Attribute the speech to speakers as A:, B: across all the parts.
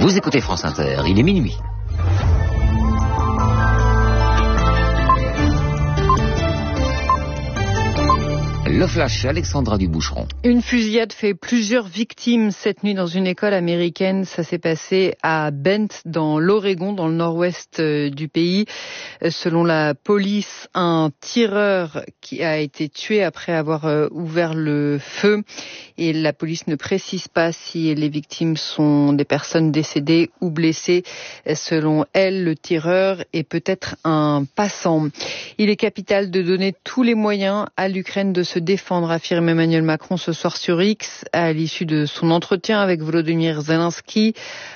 A: Vous écoutez France Inter, il est minuit. Le flash, Alexandra Duboucheron.
B: Une fusillade fait plusieurs victimes cette nuit dans une école américaine. Ça s'est passé à Bend, dans l'Oregon, dans le nord-ouest du pays. Selon la police, un tireur qui a été tué après avoir ouvert le feu. Et la police ne précise pas si les victimes sont des personnes décédées ou blessées. Selon elle, le tireur est peut-être un passant. Il est capital de donner tous les moyens à l'Ukraine de se défendre, affirme Emmanuel Macron ce soir sur X, à l'issue de son entretien avec Volodymyr Zelensky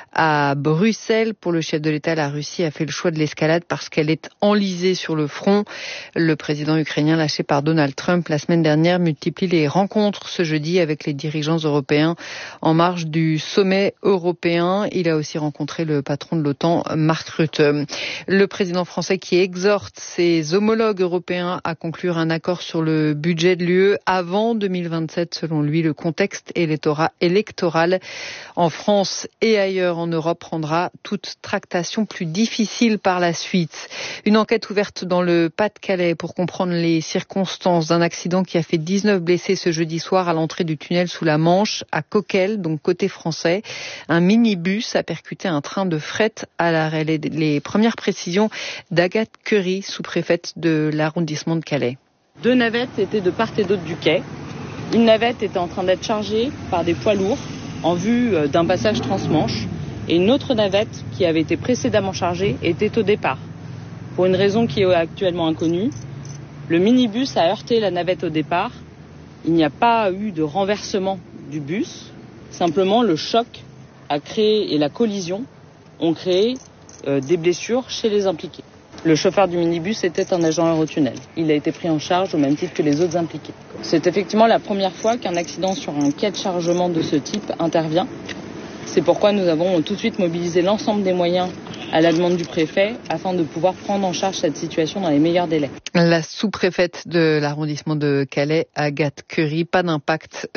B: à Bruxelles. Pour le chef de l'État, la Russie a fait le choix de l'escalade parce qu'elle est enlisée sur le front. Le président ukrainien, lâché par Donald Trump la semaine dernière, multiplie les rencontres ce jeudi avec les dirigeants européens en marge du sommet européen. Il a aussi rencontré le patron de l'OTAN, Mark Rutte. Le président français qui exhorte ses homologues européens à conclure un accord sur le budget de l'UE avant 2027. Selon lui, le contexte électoral en France et ailleurs en Europe rendra toute tractation plus difficile par la suite. Une enquête ouverte dans le Pas-de-Calais pour comprendre les circonstances d'un accident qui a fait 19 blessés ce jeudi soir à l'entrée du tunnel sous la Manche, à Coquelles, donc côté français. Un minibus a percuté un train de fret à l'arrêt. Les premières précisions d'Agathe Curie, sous-préfète de l'arrondissement de Calais.
C: 2 navettes étaient de part et d'autre du quai. Une navette était en train d'être chargée par des poids lourds en vue d'un passage transmanche. Et une autre navette qui avait été précédemment chargée était au départ. Pour une raison qui est actuellement inconnue, le minibus a heurté la navette au départ. Il n'y a pas eu de renversement du bus. Simplement, le choc a créé et la collision ont créé des blessures chez les impliqués. Le chauffeur du minibus était un agent Eurotunnel. Il a été pris en charge au même titre que les autres impliqués. C'est effectivement la première fois qu'un accident sur un quai de chargement de ce type intervient. C'est pourquoi nous avons tout de suite mobilisé l'ensemble des moyens à la demande du préfet afin de pouvoir prendre en charge cette situation dans les meilleurs délais.
B: La sous-préfète de l'arrondissement de Calais, Agathe Curie, pas d'impact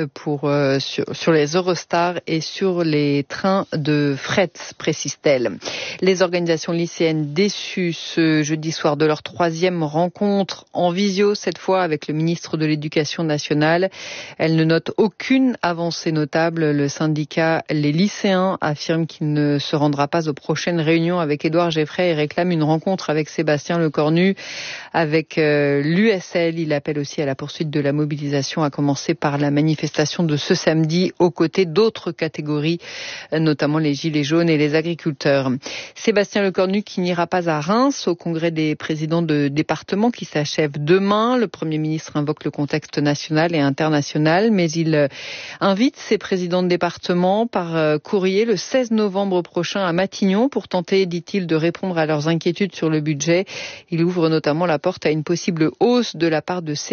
B: sur les Eurostars et sur les trains de fret, précise-t-elle. Les organisations lycéennes déçues ce jeudi soir de leur 3e rencontre en visio, cette fois avec le ministre de l'Éducation nationale. Elles ne notent aucune avancée notable. Le syndicat Les Lycéens affirme qu'il ne se rendra pas aux prochaines réunions avec Édouard Geffray et réclame une rencontre avec Sébastien Lecornu, avec l'USL. Il appelle aussi à la poursuite de la mobilisation, à commencer par la manifestation de ce samedi aux côtés d'autres catégories, notamment les gilets jaunes et les agriculteurs. Sébastien Lecornu qui n'ira pas à Reims au congrès des présidents de département qui s'achève demain. Le Premier ministre invoque le contexte national et international, mais il invite ses présidents de département par courrier le 16 novembre prochain à Matignon pour tenter, dit-il, de répondre à leurs inquiétudes sur le budget. Il ouvre notamment la porte à une possible hausse de la part de